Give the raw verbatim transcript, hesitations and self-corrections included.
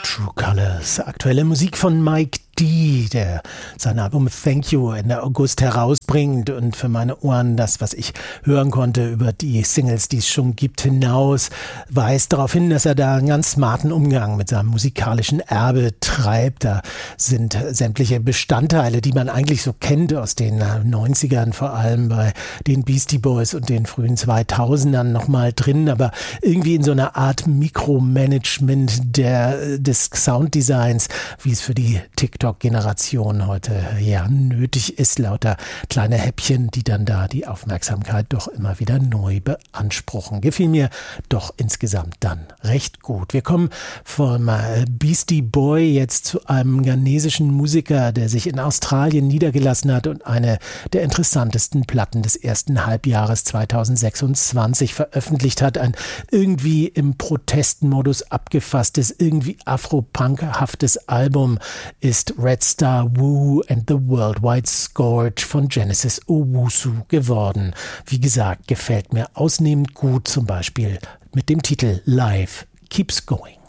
True Colors. Aktuelle Musik von Mike D, der sein Album Thank You Ende August herausbringt und für meine Ohren das, was ich hören konnte über die Singles, die es schon gibt, hinaus, weist darauf hin, dass er da einen ganz smarten Umgang mit seinem musikalischen Erbe treibt. Da sind sämtliche Bestandteile, die man eigentlich so kennt aus den neunzigern, vor allem bei den Beastie Boys und den frühen zweitausendern nochmal drin, aber irgendwie in so einer Art Mikromanagement der, des Sounddesigns, wie es für die TikTok-Generation heute ja nötig ist, lauter kleine Häppchen, die dann da die Aufmerksamkeit doch immer wieder neu beanspruchen. Gefiel mir doch insgesamt dann recht gut. Wir kommen vom Beastie Boy jetzt zu einem ghanesischen Musiker, der sich in Australien niedergelassen hat und eine der interessantesten Platten des ersten Halbjahres zweitausendsechsundzwanzig veröffentlicht hat. Ein irgendwie im Protestmodus abgefasstes, irgendwie afro-punkhaftes Album ist Red Star Woo and the Worldwide Scourge von Genesis Owusu geworden. Wie gesagt, gefällt mir ausnehmend gut, zum Beispiel mit dem Titel Life Keeps Going.